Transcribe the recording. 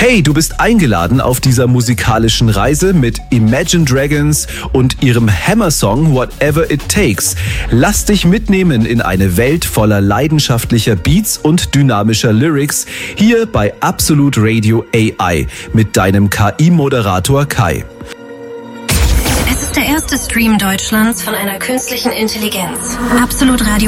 Hey, du bist eingeladen auf dieser musikalischen Reise mit Imagine Dragons und ihrem Hammer-Song Whatever It Takes. Lass dich mitnehmen in eine Welt voller leidenschaftlicher Beats und dynamischer Lyrics hier bei Absolut Radio AI mit deinem KI-Moderator Kai. Es ist der erste Stream Deutschlands von einer künstlichen Intelligenz. Absolut Radio